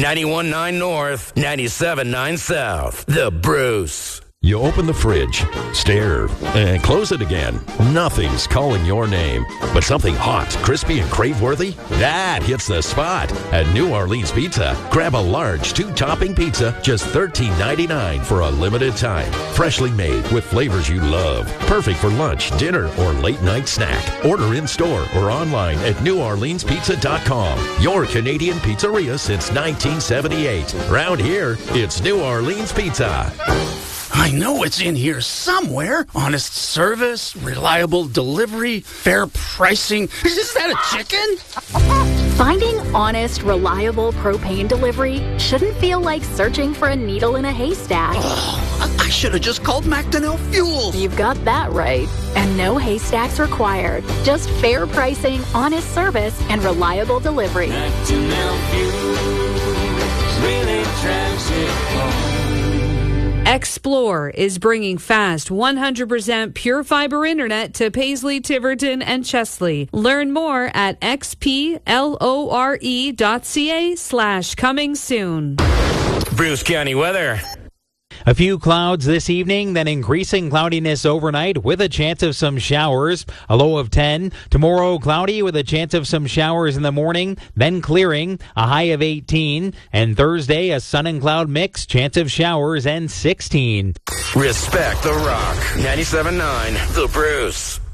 91.9 North, 97.9 South. The Bruce. You open the fridge, stare, and close it again. Nothing's calling your name, but something hot, crispy, and crave-worthy? That hits the spot at New Orleans Pizza. Grab a large 2-topping pizza, just $13.99 for a limited time. Freshly made with flavors you love. Perfect for lunch, dinner, or late-night snack. Order in-store or online at NewOrleansPizza.com. Your Canadian pizzeria since 1978. Round here, it's New Orleans Pizza. I know it's in here somewhere. Honest service, reliable delivery, fair pricing. Is that a chicken? Finding honest, reliable propane delivery shouldn't feel like searching for a needle in a haystack. Oh, I should have just called Macdonell Fuels. You've got that right. And no haystacks required. Just fair pricing, honest service, and reliable delivery. Macdonell Fuels really drives it home. Explore is bringing fast 100% pure fiber internet to Paisley, Tiverton, and Chesley. Learn more at xplore.ca/coming soon. Bruce County weather. A few clouds this evening, then increasing cloudiness overnight with a chance of some showers. A low of 10. Tomorrow, cloudy with a chance of some showers in the morning, then clearing. A high of 18. And Thursday, a sun and cloud mix, chance of showers, and 16. Respect the Rock. 97.9 The Bruce.